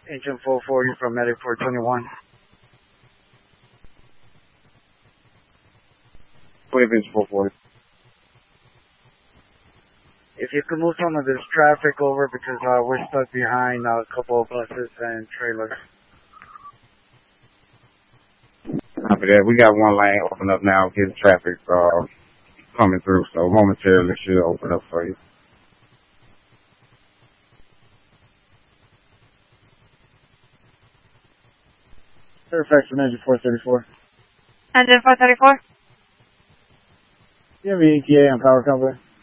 Engine 440 from Medic 421. Wave engine 440. If you could move some of this traffic over because we're stuck behind a couple of buses and trailers. After that, we got one lane open up now, getting traffic coming through, so momentarily should open up for you. Fairfax from Engine 434. Engine 434? Do you have an ETA on power company?